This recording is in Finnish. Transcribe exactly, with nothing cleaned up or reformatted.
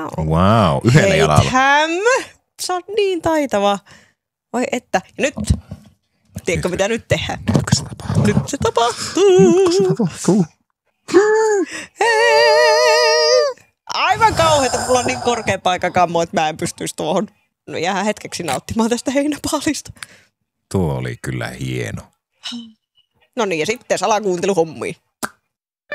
Wow, yhdellä Hei, jalalla. Täm, sä oot niin taitava. Oi että. Ja nyt. Tiedätkö mitä nyt tehdään? Nytkö se tapahtuu? Nyt se tapahtuu. Nytkö se tapahtuu? Hei. Aivan kauheeta, mulla on niin korkea paikkakammo, että mä en pystyisi tuohon. No jäähän hetkeksi nauttimaan tästä heinäpaalista. Tuo oli kyllä hieno. No niin, ja sitten salakuunteluhommiin.